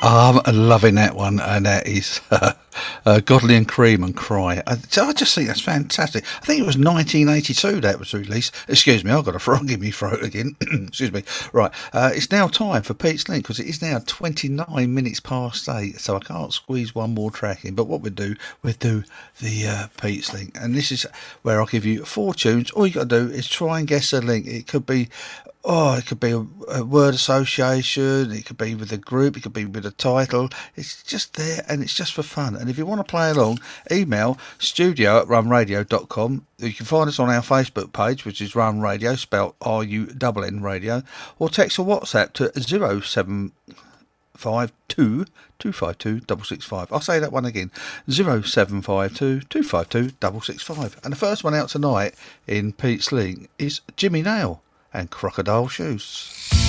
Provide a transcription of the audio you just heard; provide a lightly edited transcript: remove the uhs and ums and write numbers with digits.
I'm loving that one, and that is Godley and Cream and Cry. I just think that's fantastic. I think it was 1982 that was released. Excuse me, I've got a frog in my throat again. Excuse me. Right, it's now time for Pete's Link, because it is now 29 minutes past 8, so I can't squeeze one more track in. But what we'll do the Pete's Link, and this is where I'll give you 4 tunes. All you got to do is try and guess a link. It could be a word association, it could be with a group, it could be with a title. It's just there, and it's just for fun. And if you want to play along, email studio@runradio.com. You can find us on our Facebook page, which is Run Radio, spelled RUNN Radio, or text or WhatsApp to 0752 252 665. I'll say that one again, 0752 252 665. And the first one out tonight in Pete's Link is Jimmy Nail and Crocodile Shoes.